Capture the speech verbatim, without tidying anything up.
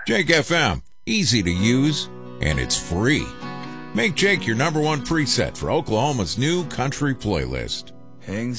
Jake F M, easy to use, and it's free. Make Jake your number one preset for Oklahoma's new country playlist. Hangs